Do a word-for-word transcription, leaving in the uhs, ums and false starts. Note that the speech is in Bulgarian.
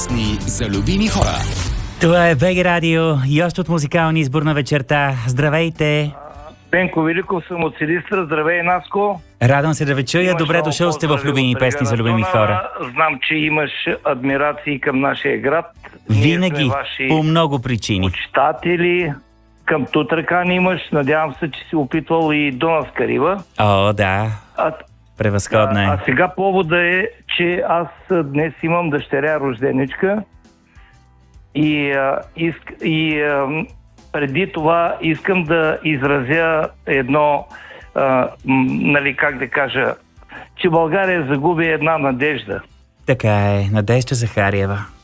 Песни за любими хора. Това е БГ Радио и още от музикалния избор на вечерта. Здравейте! Пенко Великов съм от Силистра. Здравей, Наско. Радвам се да ви чуя. Имаш Добре дошъл сте в любими песни за любими хора. Знам, че имаш адмирации към нашия град. Винаги, по много причини. Почитатели, към Тутракан имаш. Надявам се, че си опитвал и Дунавска рива. О, да. А, Превъзходна е. а, а сега повода е, че аз днес имам дъщеря рожденичка и, а, иск, и а, преди това искам да изразя едно, а, м, нали, как да кажа, че България загуби една надежда. Така е. Надежда Захариева.